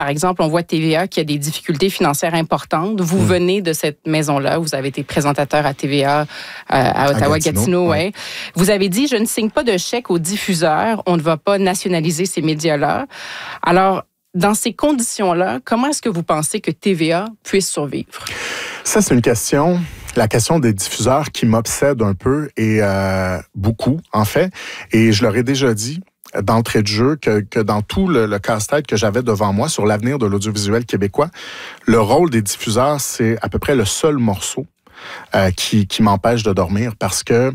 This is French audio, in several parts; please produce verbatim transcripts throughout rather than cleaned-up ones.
par exemple, on voit T V A qui a des difficultés financières importantes. Vous mmh. venez de cette maison-là. Vous avez été présentateur à T V A euh, à Ottawa-Gatineau. Ouais. Ouais. Vous avez dit, je ne signe pas de chèque aux diffuseurs. On ne va pas nationaliser ces médias-là. Alors, dans ces conditions-là, comment est-ce que vous pensez que T V A puisse survivre? Ça, c'est une question, la question des diffuseurs qui m'obsède un peu et euh, beaucoup, en fait. Et je leur ai déjà dit d'entrée de jeu que, que dans tout le, le casse-tête que j'avais devant moi sur l'avenir de l'audiovisuel québécois, le rôle des diffuseurs, c'est à peu près le seul morceau euh, qui, qui m'empêche de dormir parce que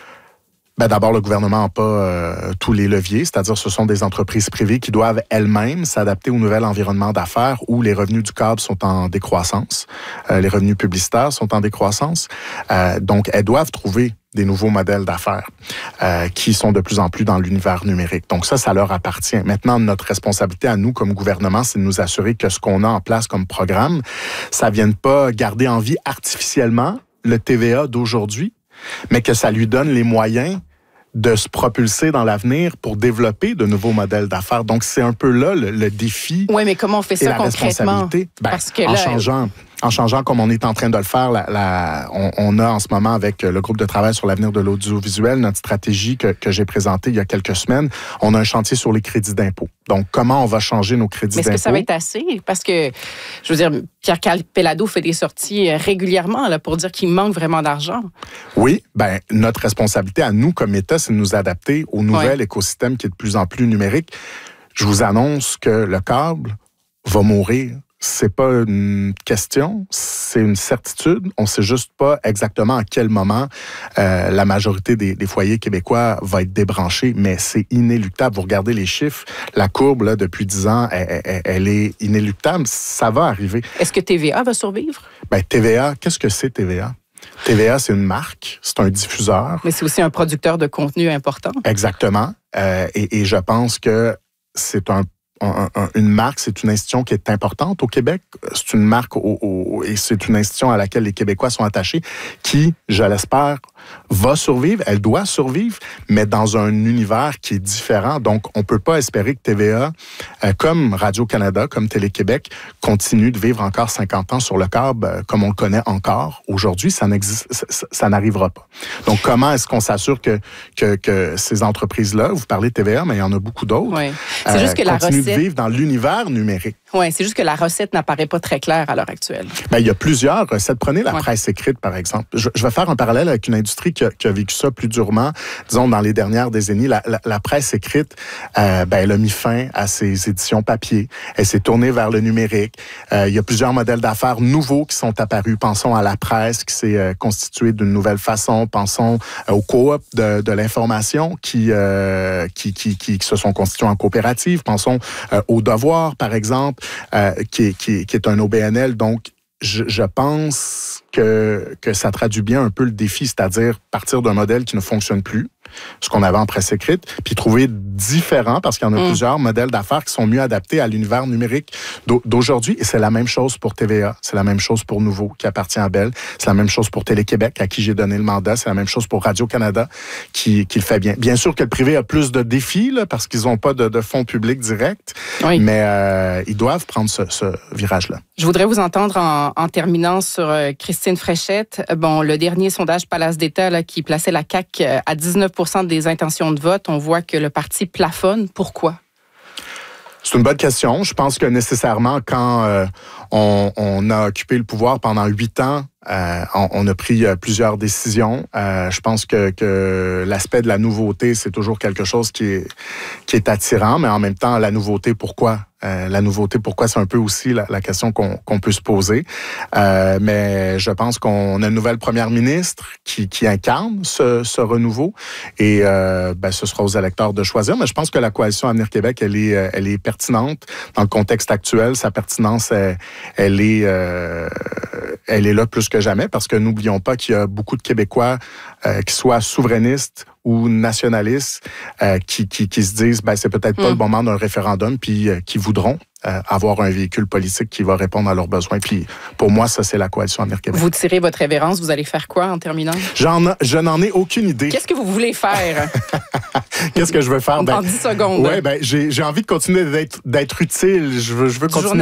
Ben d'abord, le gouvernement n'a pas euh, tous les leviers, c'est-à-dire ce sont des entreprises privées qui doivent elles-mêmes s'adapter au nouvel environnement d'affaires où les revenus du câble sont en décroissance, euh, les revenus publicitaires sont en décroissance. Euh, donc, elles doivent trouver des nouveaux modèles d'affaires euh, qui sont de plus en plus dans l'univers numérique. Donc ça, ça leur appartient. Maintenant, notre responsabilité à nous comme gouvernement, c'est de nous assurer que ce qu'on a en place comme programme, ça ne vienne pas garder en vie artificiellement le T V A d'aujourd'hui, mais que ça lui donne les moyens de se propulser dans l'avenir pour développer de nouveaux modèles d'affaires. Donc, c'est un peu là le, le défi. Oui, mais comment on fait ça la concrètement? Ben, Parce que là, en changeant, en changeant comme on est en train de le faire, la, la, on, on a en ce moment avec le groupe de travail sur l'avenir de l'audiovisuel, notre stratégie que, que j'ai présentée il y a quelques semaines, on a un chantier sur les crédits d'impôt. Donc, comment on va changer nos crédits d'impôt? Mais est-ce d'impôt? que ça va être assez? Parce que, je veux dire, Pierre Pellado fait des sorties régulièrement là, pour dire qu'il manque vraiment d'argent. Oui, ben notre responsabilité à nous comme État, c'est de nous adapter au nouvel ouais. écosystème qui est de plus en plus numérique. Je vous annonce que le câble va mourir. C'est pas une question, c'est une certitude. On sait juste pas exactement à quel moment euh, la majorité des, des foyers québécois va être débranchée, mais c'est inéluctable. Vous regardez les chiffres, la courbe là depuis dix ans, elle, elle, elle est inéluctable. Ça va arriver. Est-ce que T V A va survivre? Ben T V A, qu'est-ce que c'est T V A? T V A, c'est une marque, c'est un diffuseur. Mais c'est aussi un producteur de contenu important. Exactement. Euh, et, et je pense que c'est un Un, un, une marque, c'est une institution qui est importante au Québec. C'est une marque au, au, et c'est une institution à laquelle les Québécois sont attachés, qui, je l'espère, va survivre. Elle doit survivre, mais dans un univers qui est différent. Donc, on ne peut pas espérer que T V A, euh, comme Radio-Canada, comme Télé-Québec, continue de vivre encore cinquante ans sur le câble euh, comme on le connaît encore. Aujourd'hui, ça n'existe, ça, ça n'arrivera pas. Donc, comment est-ce qu'on s'assure que, que, que ces entreprises-là, vous parlez de T V A, mais il y en a beaucoup d'autres, oui. C'est juste euh, que la recette... de vivre dans l'univers numérique. Oui, c'est juste que la recette n'apparaît pas très claire à l'heure actuelle. Bien, il y a plusieurs recettes. Prenez la ouais. presse écrite, par exemple. Je, je vais faire un parallèle avec une industrie qui a, qui a vécu ça plus durement, disons, dans les dernières décennies. La, la, la presse écrite, euh, ben, elle a mis fin à ses éditions papier. Elle s'est tournée vers le numérique. Euh, il y a plusieurs modèles d'affaires nouveaux qui sont apparus. Pensons à la presse qui s'est euh, constituée d'une nouvelle façon. Pensons euh, aux coops de, de l'information qui, euh, qui, qui, qui, qui se sont constitués en coopératives. Pensons euh, au Devoir, par exemple, euh, qui, qui, qui est un O B N L. Donc, je, je pense que, que ça traduit bien un peu le défi, c'est-à-dire partir d'un modèle qui ne fonctionne plus, ce qu'on avait en presse écrite, puis trouver différents, parce qu'il y en a mmh. plusieurs modèles d'affaires qui sont mieux adaptés à l'univers numérique d'aujourd'hui. Et c'est la même chose pour T V A, c'est la même chose pour Nouveau, qui appartient à Bell, c'est la même chose pour Télé-Québec, à qui j'ai donné le mandat, c'est la même chose pour Radio-Canada, qui, qui le fait bien. Bien sûr que le privé a plus de défis, là, parce qu'ils n'ont pas de, de fonds publics directs, oui. mais euh, ils doivent prendre ce, ce virage-là. Je voudrais vous entendre en, en terminant sur euh, Christine Fréchette. Bon, le dernier sondage Palace d'État là, qui plaçait la C A Q à dix-neuf pour cent des intentions de vote, on voit que le parti plafonne. Pourquoi? C'est une bonne question. Je pense que nécessairement, quand euh, on, on a occupé le pouvoir pendant huit ans, Euh, on, on a pris euh, plusieurs décisions. Euh, je pense que, que l'aspect de la nouveauté, c'est toujours quelque chose qui est, qui est attirant, mais en même temps, la nouveauté, pourquoi? Euh, la nouveauté, pourquoi? C'est un peu aussi la, la question qu'on, qu'on peut se poser. Euh, mais je pense qu'on a une nouvelle première ministre qui, qui incarne ce, ce renouveau et euh, ben, ce sera aux électeurs de choisir. Mais je pense que la coalition Avenir Québec, elle est, elle est pertinente dans le contexte actuel. Sa pertinence, elle, elle est... Euh, elle est là plus que jamais parce que n'oublions pas qu'il y a beaucoup de Québécois euh, qui soient souverainistes ou nationalistes euh, qui, qui, qui se disent ben c'est peut-être pas mmh. le moment d'un référendum puis euh, qui voudront euh, avoir un véhicule politique qui va répondre à leurs besoins. Puis pour moi, ça, c'est la coalition Avenir Québec. Vous tirez votre révérence, vous allez faire quoi en terminant? J'en, je n'en ai aucune idée. Qu'est-ce que vous voulez faire? Qu'est-ce que je veux faire? En ben, dix secondes. Ouais, ben, j'ai, j'ai envie de continuer d'être, d'être utile. Je veux, je veux continuer